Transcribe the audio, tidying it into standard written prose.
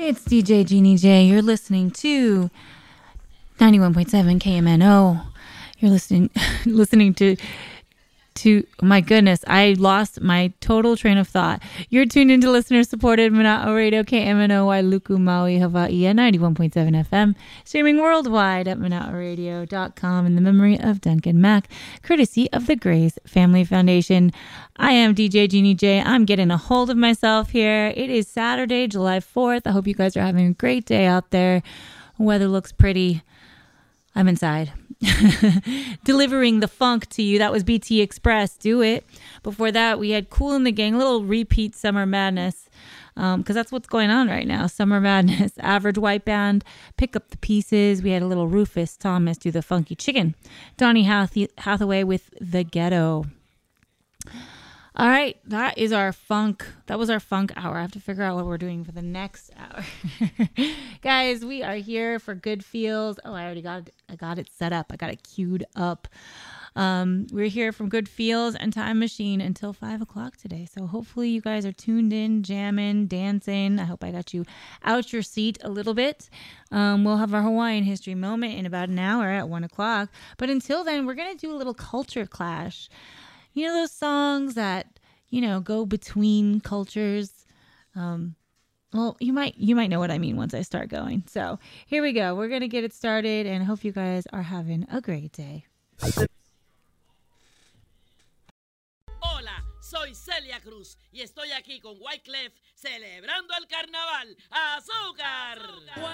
It's DJ Jeannie J. You're listening to 91.7 KMNO. You're listening to oh my goodness, I lost my total train of thought. You're tuned into listener-supported Mana'o Radio, KMNO, Wailuku, Maui, Hawaii, at 91.7 FM, streaming worldwide at mana'oradio.com in the memory of Duncan Mack, courtesy of the Grace Family Foundation. I am DJ Jeannie J. I'm getting a hold of myself here. It is Saturday, July 4th. I hope you guys are having a great day out there. Weather looks pretty. I'm inside. Delivering the funk to you. That was BT Express. Do it. Before that, we had Kool and the Gang. A little repeat Summer Madness. Because that's what's going on right now. Summer Madness. Average White Band. Pick Up the Pieces. We had a little Rufus Thomas do the Funky Chicken. Donny Hathaway with The Ghetto. All right, that was our funk hour. I have to figure out what we're doing for the next hour. Guys, we are here for Good Feels. Oh, I got it set up. I got it queued up. We're here from Good Feels and Time Machine until 5 o'clock today. So hopefully you guys are tuned in, jamming, dancing. I hope I got you out your seat a little bit. We'll have our Hawaiian history moment in about an hour at 1 o'clock. But until then, we're going to do a little culture clash. You know those songs that, go between cultures? Well, you might know what I mean once I start going. So here we go. We're going to get it started and hope you guys are having a great day. Hola, soy Celia Cruz y estoy aquí con Wyclef celebrando el carnaval. ¡Azúcar!